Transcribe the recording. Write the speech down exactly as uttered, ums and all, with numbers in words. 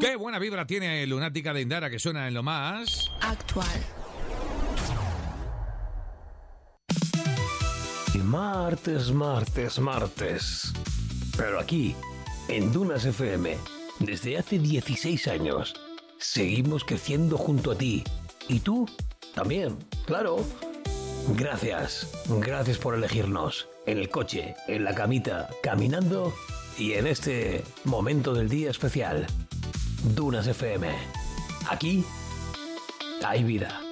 Qué buena vibra tiene Lunática de Indara, que suena en lo más actual. Martes, martes, martes. Pero aquí, en Dunas F M, desde hace dieciséis años, seguimos creciendo junto a ti. Y tú también, claro. Gracias, gracias por elegirnos. En el coche, en la camita, caminando y en este momento del día especial. Dunas F M. Aquí hay vida.